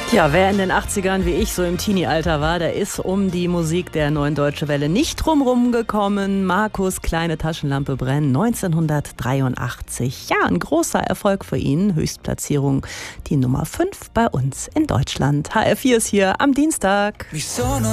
Ja, wer in den 80ern wie ich so im Teenie-Alter war, der ist um die Musik der Neuen Deutsche Welle nicht drumrum gekommen. Markus Kleine Taschenlampe brennen, 1983. Ja, ein großer Erfolg für ihn. Höchstplatzierung, die Nummer 5 bei uns in Deutschland. HR4 ist hier am Dienstag.